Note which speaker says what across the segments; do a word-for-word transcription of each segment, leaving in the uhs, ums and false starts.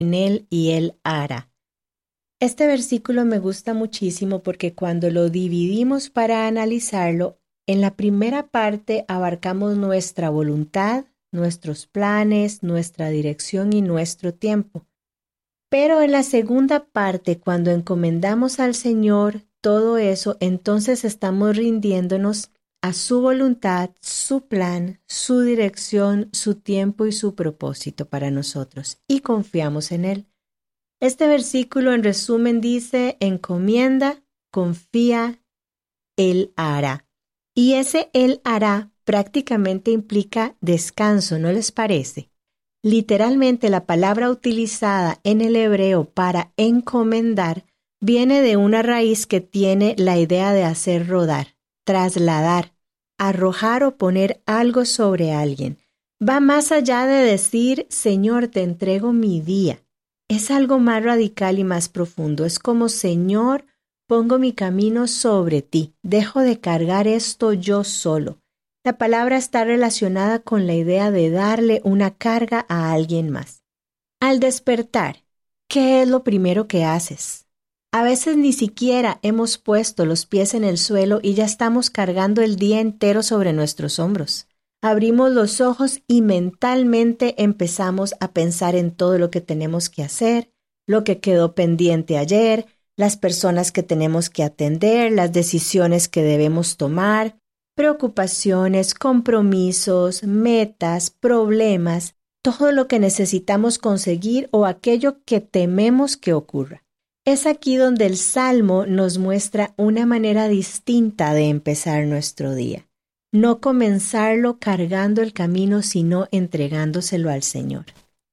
Speaker 1: en Él y Él hará. Este versículo me gusta muchísimo porque cuando lo dividimos para analizarlo, en la primera parte abarcamos nuestra voluntad, nuestros planes, nuestra dirección y nuestro tiempo. Pero en la segunda parte, cuando encomendamos al Señor todo eso, entonces estamos rindiéndonos a su voluntad, su plan, su dirección, su tiempo y su propósito para nosotros, y confiamos en Él. Este versículo en resumen dice, encomienda, confía, Él hará. Y ese Él hará prácticamente implica descanso, ¿no les parece? Literalmente la palabra utilizada en el hebreo para encomendar viene de una raíz que tiene la idea de hacer rodar, trasladar, arrojar o poner algo sobre alguien. Va más allá de decir, Señor, te entrego mi día. Es algo más radical y más profundo. Es como, Señor, pongo mi camino sobre ti. Dejo de cargar esto yo solo. La palabra está relacionada con la idea de darle una carga a alguien más. Al despertar, ¿qué es lo primero que haces? A veces ni siquiera hemos puesto los pies en el suelo y ya estamos cargando el día entero sobre nuestros hombros. Abrimos los ojos y mentalmente empezamos a pensar en todo lo que tenemos que hacer, lo que quedó pendiente ayer, las personas que tenemos que atender, las decisiones que debemos tomar, preocupaciones, compromisos, metas, problemas, todo lo que necesitamos conseguir o aquello que tememos que ocurra. Es aquí donde el Salmo nos muestra una manera distinta de empezar nuestro día. No comenzarlo cargando el camino, sino entregándoselo al Señor.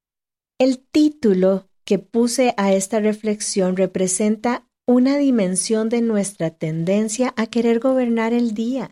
Speaker 1: El título que puse a esta reflexión representa una dimensión de nuestra tendencia a querer gobernar el día.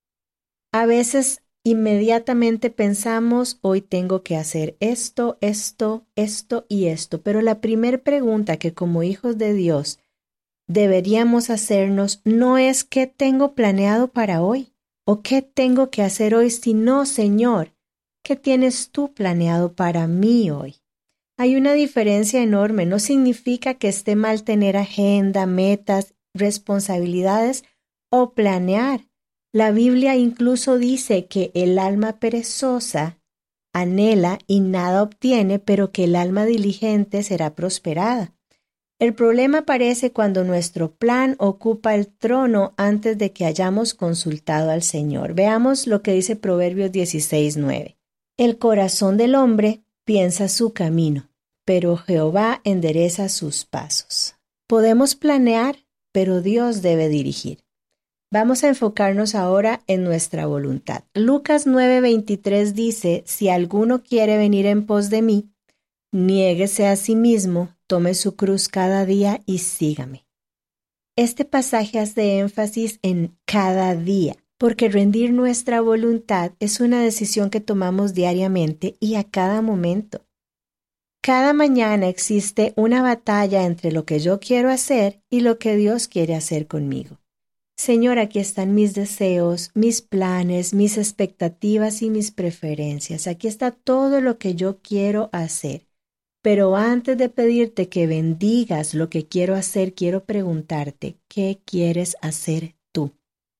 Speaker 1: A veces inmediatamente pensamos, hoy tengo que hacer esto, esto, esto y esto, pero la primera pregunta que como hijos de Dios deberíamos hacernos no es ¿qué tengo planeado para hoy? ¿O qué tengo que hacer hoy? Sino, Señor, ¿qué tienes tú planeado para mí hoy? Hay una diferencia enorme. No significa que esté mal tener agenda, metas, responsabilidades o planear. La Biblia incluso dice que el alma perezosa anhela y nada obtiene, pero que el alma diligente será prosperada. El problema aparece cuando nuestro plan ocupa el trono antes de que hayamos consultado al Señor. Veamos lo que dice Proverbios dieciséis nueve. El corazón del hombre piensa su camino, pero Jehová endereza sus pasos. Podemos planear, pero Dios debe dirigir. Vamos a enfocarnos ahora en nuestra voluntad. Lucas nueve veintitrés dice, si alguno quiere venir en pos de mí, niéguese a sí mismo, tome su cruz cada día y sígame. Este pasaje hace énfasis en cada día, porque rendir nuestra voluntad es una decisión que tomamos diariamente y a cada momento. Cada mañana existe una batalla entre lo que yo quiero hacer y lo que Dios quiere hacer conmigo. Señor, aquí están mis deseos, mis planes, mis expectativas y mis preferencias. Aquí está todo lo que yo quiero hacer. Pero antes de pedirte que bendigas lo que quiero hacer, quiero preguntarte, ¿qué quieres hacer tú?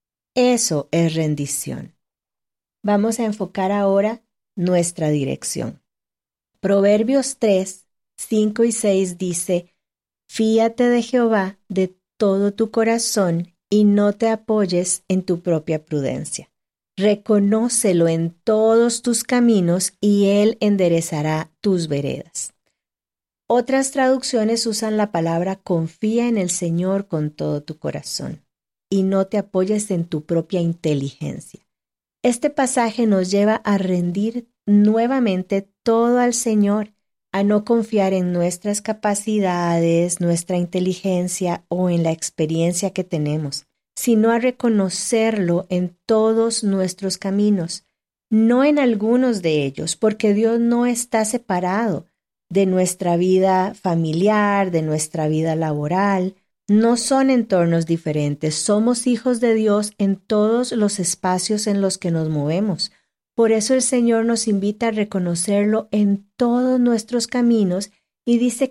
Speaker 1: Eso es rendición. Vamos a enfocar ahora nuestra dirección. Proverbios tres, cinco y seis dice, fíate de Jehová de todo tu corazón y no te apoyes en tu propia prudencia. Reconócelo en todos tus caminos y Él enderezará tus veredas. Otras traducciones usan la palabra confía en el Señor con todo tu corazón y no te apoyes en tu propia inteligencia. Este pasaje nos lleva a rendir nuevamente todo al Señor, a no confiar en nuestras capacidades, nuestra inteligencia o en la experiencia que tenemos, sino a reconocerlo en todos nuestros caminos, no en algunos de ellos, porque Dios no está separado de nuestra vida familiar, de nuestra vida laboral. No son entornos diferentes, somos hijos de Dios en todos los espacios en los que nos movemos. Por eso el Señor nos invita a reconocerlo en todos nuestros caminos y dice